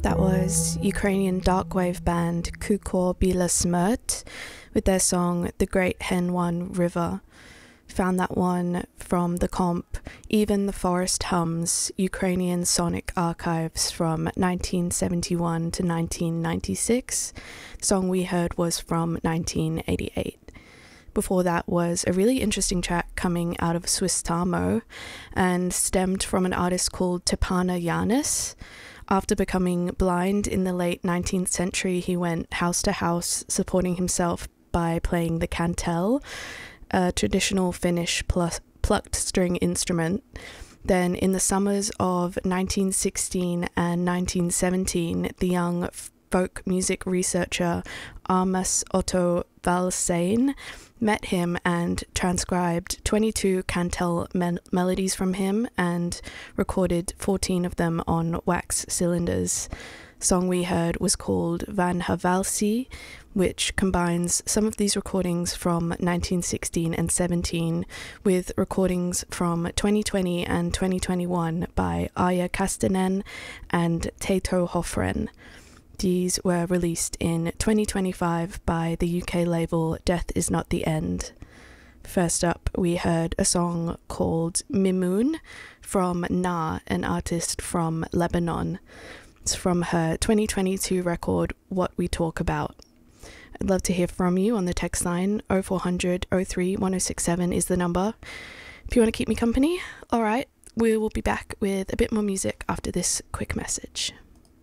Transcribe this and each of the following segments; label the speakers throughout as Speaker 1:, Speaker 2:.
Speaker 1: That was Ukrainian darkwave band Kukor Bila Smert with their song The Great Hen One River. Found that one from the comp Even the Forest Hums, Ukrainian Sonic Archives from 1971 to 1996. The song we heard was from 1988. Before that was a really interesting track coming out of Swiss Tamo and stemmed from an artist called Tepana Yanis. After becoming blind in the late 19th century, he went house to house supporting himself by playing the kantele, a traditional Finnish plucked string instrument. Then in the summers of 1916 and 1917, the young folk music researcher Armas Otto Valsane met him and transcribed 22 kantele melodies from him and recorded 14 of them on wax cylinders. The song we heard was called Van Havalsi, which combines some of these recordings from 1916 and 17 with recordings from 2020 and 2021 by Aya Kastanen and Tato Hofren. These were released in 2025 by the UK label Death Is Not the End. First up, we heard a song called Mimoun from Na, an artist from Lebanon. It's from her 2022 record, What We Talk About. I'd love to hear from you on the text line. 0400 03 1067 is the number. If you want to keep me company, all right, we will be back with a bit more music after this quick message.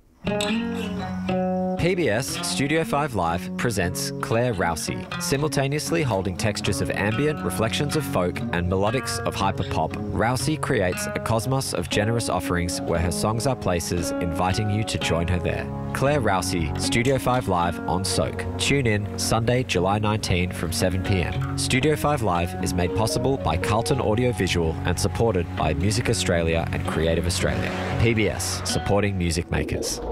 Speaker 2: PBS Studio 5 Live presents Claire Rousey, simultaneously holding textures of ambient, reflections of folk, and melodics of hyperpop. Rousey creates a cosmos of generous offerings where her songs are places inviting you to join her there. Claire Rousey, Studio 5 Live on Soak. Tune in Sunday, July 19 from 7 p.m. Studio 5 Live is made possible by Carlton Audio Visual and supported by Music Australia and Creative Australia. PBS, supporting music makers.